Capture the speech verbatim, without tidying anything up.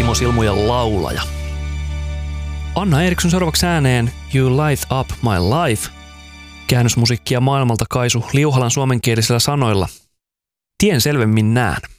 Timo Silmujan laulaja. Anna Eriksson seuraavaksi ääneen You Light Up My Life. Käännösmusiikkia maailmalta Kaisu Liuhalan suomenkielisillä sanoilla. Tien selvemmin näen.